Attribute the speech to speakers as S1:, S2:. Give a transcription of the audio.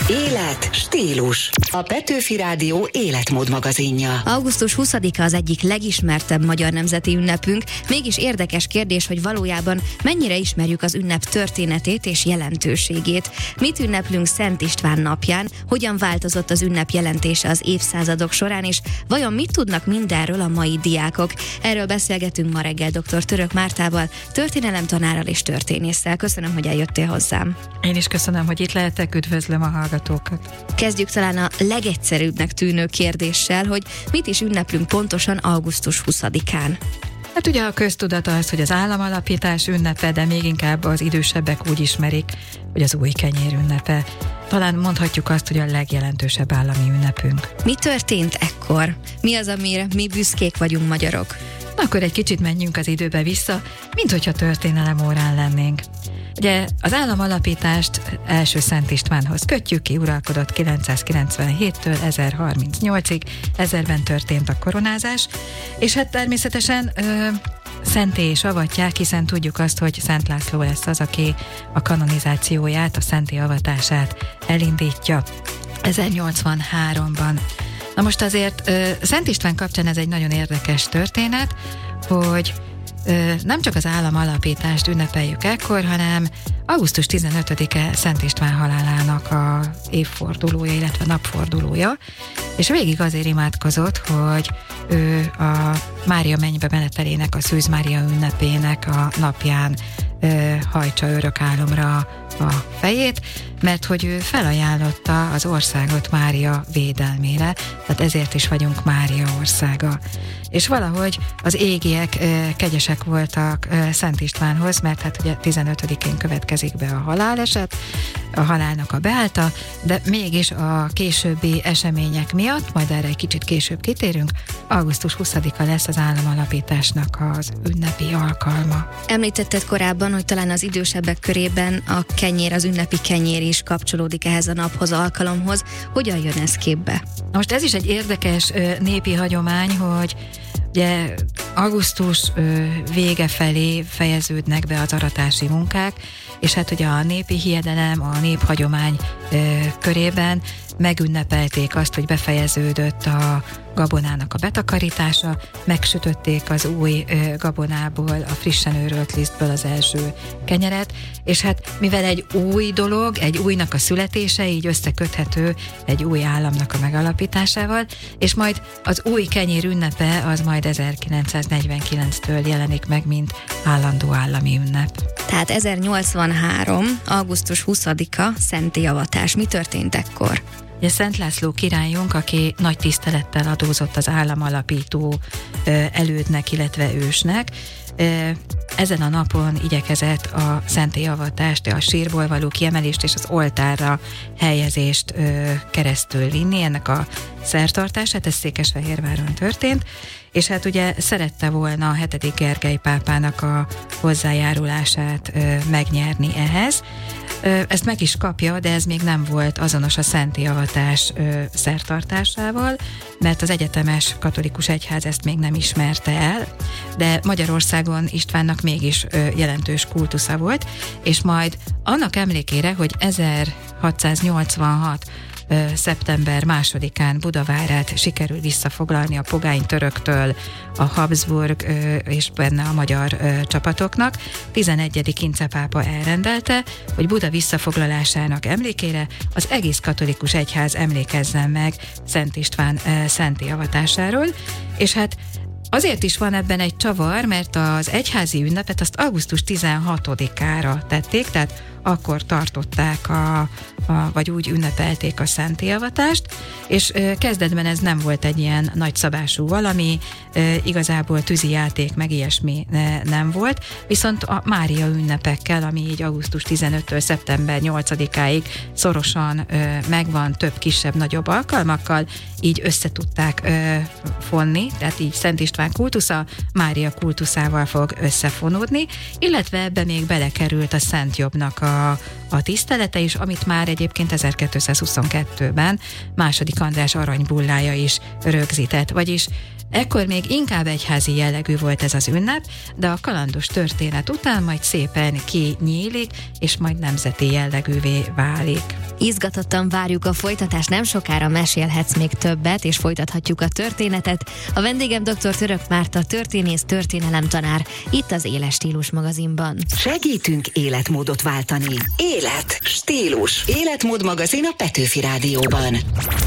S1: Élet, stílus. A Petőfi Rádió életmód magazinja.
S2: Augusztus 20-a az egyik legismertebb magyar nemzeti ünnepünk, mégis érdekes kérdés, hogy valójában mennyire ismerjük az ünnep történetét és jelentőségét. Mit ünneplünk Szent István napján, hogyan változott az ünnep jelentése az évszázadok során, és vajon mit tudnak mindenről a mai diákok? Erről beszélgetünk ma reggel dr. Török Mártával, történelemtanárral és történésszel. Köszönöm, hogy eljöttél hozzám.
S3: Én is köszönöm, hogy itt lehetek, üdvözlöm a hallgatókat.
S2: Kezdjük talán a legegyszerűbbnek tűnő kérdéssel, hogy mit is ünneplünk pontosan augusztus 20-án.
S3: Hát ugye a köztudat az, hogy az államalapítás ünnepe, de még inkább az idősebbek úgy ismerik, hogy az új kenyér ünnepe. Talán mondhatjuk azt, hogy a legjelentősebb állami ünnepünk.
S2: Mi történt ekkor? Mi az, amire mi büszkék vagyunk magyarok?
S3: Na, akkor egy kicsit menjünk az időbe vissza, mint hogyha történelem órán lennénk. Ugye az államalapítást első Szent Istvánhoz kötjük ki, uralkodott 997-től 1038-ig, 1000-ben történt a koronázás, és hát természetesen szentté is avatják, hiszen tudjuk azt, hogy Szent László lesz az, aki a kanonizációját, a szentté avatását elindítja 1083-ban. Na most azért Szent István kapcsán ez egy nagyon érdekes történet, hogy nem csak az államalapítást ünnepeljük ekkor, hanem augusztus 15-e Szent István halálának a évfordulója, illetve napfordulója, és végig azért imádkozott, hogy ő a Mária mennybe menetelének, a Szűz Mária ünnepének a napján hajtsa örök álomra a fejét, mert hogy ő felajánlotta az országot Mária védelmére, tehát ezért is vagyunk Mária országa. És valahogy az égiek kegyesek voltak Szent Istvánhoz, mert hát ugye 15-én következik be a haláleset, a halálnak a beállta, de mégis a későbbi események miatt, majd erre egy kicsit később kitérünk, augusztus 20-a lesz az államalapításnak az ünnepi alkalma.
S2: Említetted korábban, hogy talán az idősebbek körében a kenyér, az ünnepi kenyér is kapcsolódik ehhez a naphoz, alkalomhoz. Hogyan jön ez képbe?
S3: Na most ez is egy érdekes népi hagyomány, hogy ugye augusztus vége felé fejeződnek be az aratási munkák, és hát ugye a népi hiedelem, a néphagyomány körében megünnepelték azt, hogy befejeződött a gabonának a betakarítása, megsütötték az új gabonából, a frissen őrölt lisztből az első kenyeret, és hát mivel egy új dolog, egy újnak a születése, így összeköthető egy új államnak a megalapításával, és majd az új kenyér ünnepe az majd 1949-től jelenik meg, mint állandó állami ünnep.
S2: Tehát 1083. augusztus 20-a szentté avatás. Mi történt ekkor?
S3: Ugye Szent László királyunk, aki nagy tisztelettel adózott az államalapító elődnek, illetve ősnek, ezen a napon igyekezett a szentté avatást, a sírból való kiemelést és az oltárra helyezést keresztül vinni, ennek a szertartását, ez Székesfehérváron történt, és hát ugye szerette volna a 7. Gergely pápának a hozzájárulását megnyerni ehhez. Ezt meg is kapja, de ez még nem volt azonos a szentté avatás szertartásával, mert az egyetemes katolikus egyház ezt még nem ismerte el, de Magyarországon Istvánnak mégis jelentős kultusza volt, és majd annak emlékére, hogy 1686 szeptember 2-án Budavárát sikerül visszafoglalni a pogány töröktől a Habsburg és benne a magyar csapatoknak. 11. Ince pápa elrendelte, hogy Buda visszafoglalásának emlékére az egész katolikus egyház emlékezzen meg Szent István szentté avatásáról, és hát azért is van ebben egy csavar, mert az egyházi ünnepet azt augusztus 16-ára tették, tehát akkor tartották vagy úgy ünnepelték a szentté avatást, és kezdetben ez nem volt egy ilyen nagyszabású valami, igazából tűzijáték meg ilyesmi nem volt, viszont a Mária ünnepekkel, ami így augusztus 15-től szeptember 8-áig szorosan megvan, több kisebb-nagyobb alkalmakkal, így összetudták fonni, tehát így Szent István kultusza Mária kultuszával fog összefonódni, illetve ebbe még belekerült a Szent Jobbnak a tisztelete is, amit már egyébként 1222-ben II. András aranybullája is rögzített, vagyis ekkor még inkább egyházi jellegű volt ez az ünnep, de a kalandos történet után majd szépen kinyílik, és majd nemzeti jellegűvé válik.
S2: Izgatottan várjuk a folytatást, nem sokára mesélhetsz még többet, és folytathatjuk a történetet. A vendégem dr. Török Márta, történész, történelemtanár, itt az Éles Stílus magazinban.
S1: Segítünk életmódot váltani. Élet, stílus. Életmód magazin a Petőfi Rádióban.